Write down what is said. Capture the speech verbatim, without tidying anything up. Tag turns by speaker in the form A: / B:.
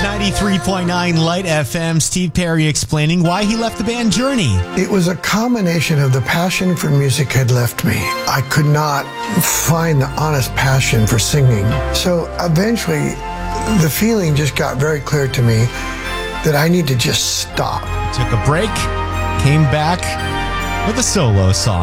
A: ninety-three point nine Light F M. Steve Perry explaining why he left the band Journey.
B: It was a combination of the passion for music had left me. I could not find the honest passion for singing. So eventually, the feeling just got very clear to me that I need to just stop.
A: Took a break, came back with a solo song.